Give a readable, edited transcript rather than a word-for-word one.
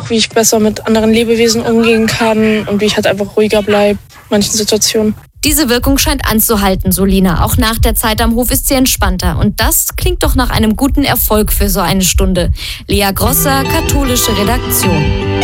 einfach, wie ich besser mit anderen Lebewesen umgehen kann und wie ich halt einfach ruhiger bleibe in manchen Situationen. Diese Wirkung scheint anzuhalten, so Lina. Auch nach der Zeit am Hof ist sie entspannter. Und das klingt doch nach einem guten Erfolg für so eine Stunde. Lea Grosser, Katholische Redaktion.